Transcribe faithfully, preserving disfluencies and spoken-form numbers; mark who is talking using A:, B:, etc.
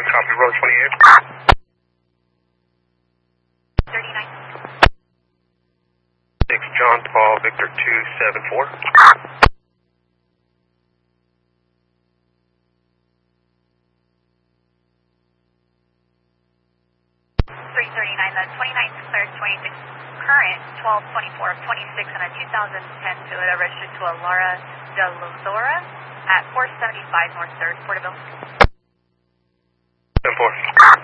A: Copy, road twenty-eight.
B: thirty-nine.
A: six John Paul Victor two seven four.
B: three thirty-nine, the twenty-ninth cleared twenty-six, current twelve twenty-four of twenty-six on a two thousand ten Toyota registered to Alara de Luzora at four seventy-five North third, Porterville.
A: ten four.